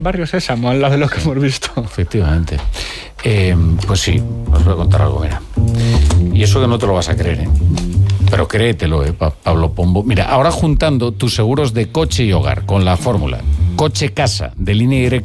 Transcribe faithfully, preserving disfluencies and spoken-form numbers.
Barrio Sésamo, al lado de lo que hemos visto. Efectivamente. Eh, pues sí, os voy a contar algo, mira. Y eso que no te lo vas a creer, ¿eh? Pero créetelo, ¿eh, Pablo Pombo? Mira, ahora juntando tus seguros de coche y hogar con la fórmula coche-casa de Línea Directa